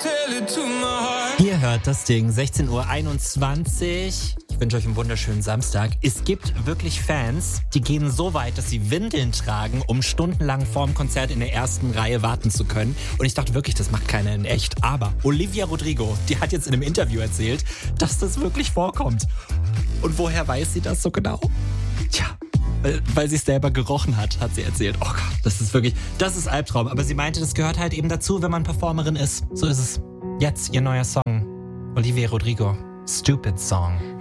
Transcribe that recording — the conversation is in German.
Ihr hört das Ding, 16:21 Uhr. Ich wünsche euch einen wunderschönen Samstag. Es gibt wirklich Fans, die gehen so weit, dass sie Windeln tragen, um stundenlang vorm Konzert in der ersten Reihe warten zu können. Und ich dachte wirklich, das macht keiner in echt. Aber Olivia Rodrigo, die hat jetzt in einem Interview erzählt, dass das wirklich vorkommt. Und woher weiß sie das so genau? Tja, weil sie es selber gerochen hat sie erzählt. Oh Gott, das ist Albtraum. Aber sie meinte, das gehört halt eben dazu, wenn man Performerin ist. So ist es. Jetzt ihr neuer Song. Olivia Rodrigo, Stupid Song.